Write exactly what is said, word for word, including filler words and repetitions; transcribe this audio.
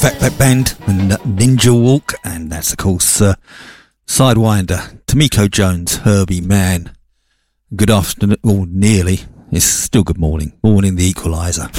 Fatback Band and Ninja Walk, and that's of course uh, Sidewinder, Tamiko Jones, Herbie Mann. Good afternoon, or nearly. It's still good morning. Morning, the Equalizer.